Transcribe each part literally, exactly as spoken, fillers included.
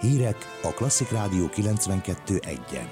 Hírek a Klasszik Rádió kilencvenkettő egyen.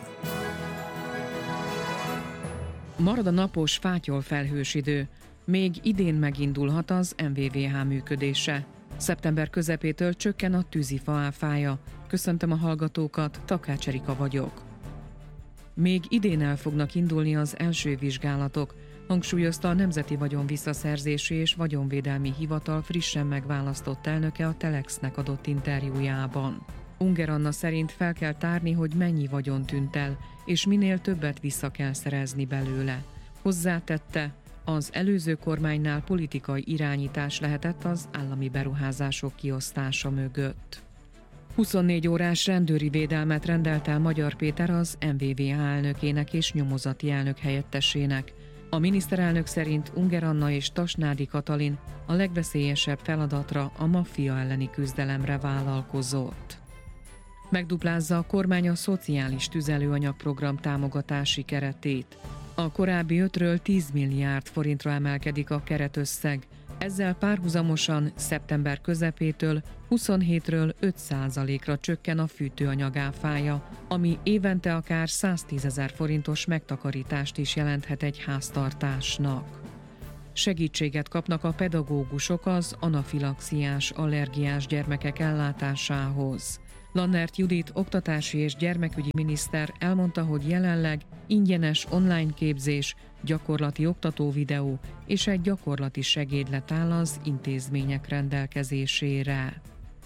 Marad a napos, fátyol felhős idő. Még idén megindulhat az em vé vé há működése. Szeptember közepétől csökken a tűzifa áfája. Köszöntöm a hallgatókat, Takács Erika vagyok. Még idén el fognak indulni az első vizsgálatok, hangsúlyozta a Nemzeti Vagyon Visszaszerzési és Vagyonvédelmi Hivatal frissen megválasztott elnöke a Telexnek adott interjújában. Unger Anna szerint fel kell tárni, hogy mennyi vagyon tűnt el, és minél többet vissza kell szerezni belőle. Hozzátette, az előző kormánynál politikai irányítás lehetett az állami beruházások kiosztása mögött. huszonnégy órás rendőri védelmet rendelt el Magyar Péter az em vé vé há elnökének és nyomozati elnök helyettesének. A miniszterelnök szerint Unger Anna és Tasnádi Katalin a legveszélyesebb feladatra, a maffia elleni küzdelemre vállalkozott. Megduplázza a kormány a szociális tüzelőanyagprogram támogatási keretét. A korábbi ötről tíz milliárd forintra emelkedik a keretösszeg. Ezzel párhuzamosan szeptember közepétől huszonhétről öt százalékra csökken a fűtőanyag áfája, ami évente akár száztízezer forintos megtakarítást is jelenthet egy háztartásnak. Segítséget kapnak a pedagógusok az anafilaxiás, allergiás gyermekek ellátásához. Lannert Judit oktatási és gyermekügyi miniszter elmondta, hogy jelenleg ingyenes online képzés, gyakorlati oktatóvideó és egy gyakorlati segédlet áll az intézmények rendelkezésére.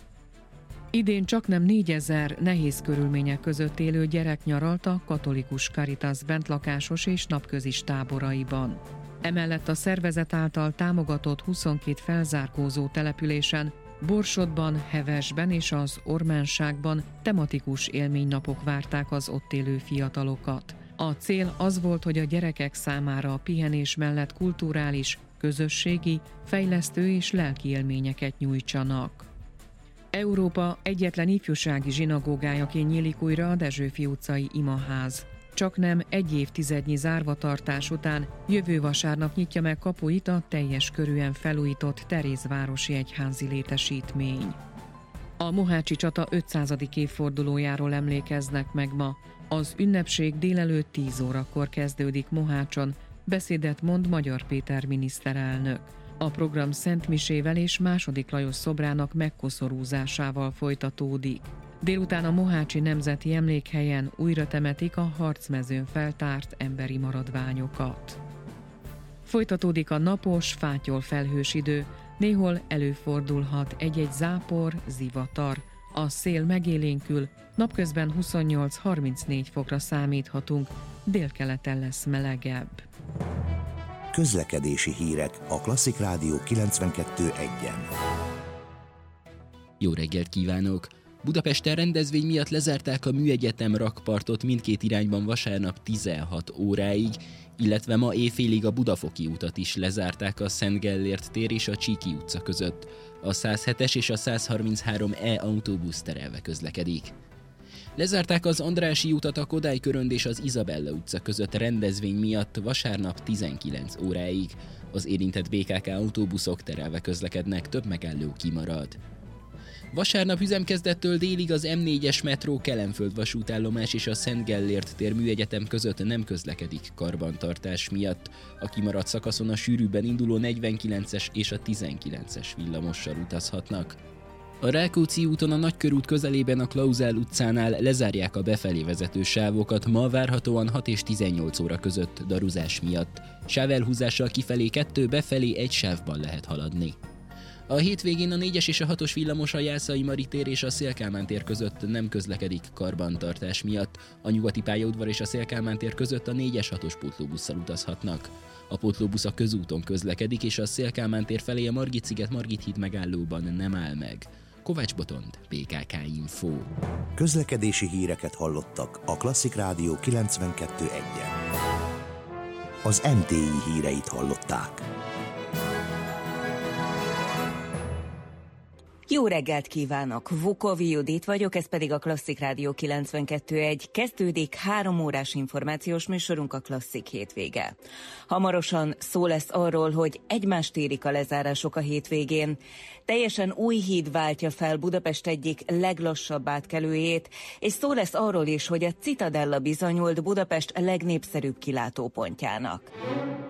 Idén csaknem négyezer nehéz körülmények között élő gyerek nyaralt a katolikus Caritas bentlakásos és napközis táboraiban. Emellett a szervezet által támogatott huszonkét felzárkózó településen, Borsodban, Hevesben és az Ormánságban tematikus élménynapok várták az ott élő fiatalokat. A cél az volt, hogy a gyerekek számára a pihenés mellett kulturális, közösségi, fejlesztő és lelki élményeket nyújtsanak. Európa egyetlen ifjúsági zsinagógájaként nyílik újra a Dezsőfi utcai imaház. Csaknem egy évtizednyi zárvatartás után jövő vasárnap nyitja meg kapuit a teljes körűen felújított Terézvárosi egyházi létesítmény. A mohácsi csata ötszázadik évfordulójáról emlékeznek meg ma. Az ünnepség délelőtt tíz órakor kezdődik Mohácson, beszédet mond Magyar Péter miniszterelnök. A program Szent Misével és második Lajos szobrának megkoszorúzásával folytatódik. Délután a Mohácsi Nemzeti Emlékhelyen újra temetik a harcmezőn feltárt emberi maradványokat. Folytatódik a napos, fátyol felhős idő, néhol előfordulhat egy-egy zápor, zivatar. A szél megélénkül, napközben huszonnyolc-harmincnégy fokra számíthatunk, délkeleten lesz melegebb. Közlekedési hírek a Klasszik Rádió kilencvenkettő egyen. Jó reggelt kívánok! Budapesten rendezvény miatt lezárták a Műegyetem rakpartot mindkét irányban vasárnap tizenhat óráig, illetve ma éjfélig a Budafoki utat is lezárták a Szent Gellért tér és a Csíki utca között. A száz hetes és a száz harminchárom E autóbusz terelve közlekedik. Lezárták az Andrássy utat a Kodály körönd és az Izabella utca között rendezvény miatt vasárnap tizenkilenc óráig. Az érintett bé ká ká autóbuszok terelve közlekednek, több megálló kimarad. Vasárnap üzemkezdettől délig az em négyes metró Kelenföld vasútállomás és a Szent Gellért tér Műegyetem között nem közlekedik karbantartás miatt. A kimaradt szakaszon a sűrűbben induló negyvenkilences és a tizenkilences villamossal utazhatnak. A Rákóczi úton a Nagykörút közelében a Klauzál utcánál lezárják a befelé vezető sávokat ma várhatóan hat és tizennyolc óra között daruzás miatt. Sávelhúzással kifelé kettő, befelé egy sávban lehet haladni. A hétvégén a négyes és a hatos villamos a Jászai Mari tér és a Széll-Kálmán tér között nem közlekedik karbantartás miatt. A Nyugati pályaudvar és a Széll-Kálmán tér között a négyes hatos pótlóbusszal utazhatnak. A pótlóbusz a közúton közlekedik, és a Széll-Kálmán tér felé a Margit-sziget Margit híd megállóban nem áll meg. Kovács Botond, bé ká ká Info. Közlekedési híreket hallottak a Klasszik Rádió kilencvenkettő egyen. Az em té i híreit hallották. Jó reggelt kívánok! Vukovi Judit vagyok, ez pedig a Klasszik Rádió kilencvenkettő egész egy. Kezdődik három órás információs műsorunk, a Klasszik hétvége. Hamarosan szó lesz arról, hogy egymást érik a lezárások a hétvégén. Teljesen új híd váltja fel Budapest egyik leglassabb átkelőjét, és szó lesz arról is, hogy a Citadella bizonyult Budapest legnépszerűbb kilátópontjának.